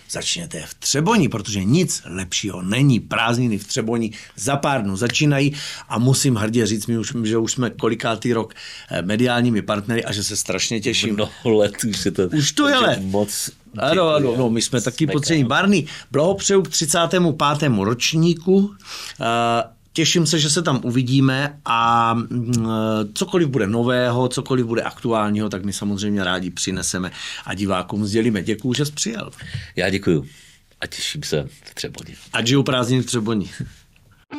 začněte v Třeboni, protože nic lepšího není. Prázdniny v Třeboni za pár dnů začínají a musím hrdě říct, že už jsme kolikátý rok mediálními partnery a že se strašně těším. Mnoho let už je to. Už to je let. Moc. Ano, my jsme taky pocení. Barney, blahopřeju k 35. ročníku. Těším se, že se tam uvidíme a cokoliv bude nového, cokoliv bude aktuálního, tak my samozřejmě rádi přineseme a divákům sdělíme. Děkuju, že jsi přijel. Já děkuju a těším se v Třeboni. Ať žijou prázdniny v Třeboni.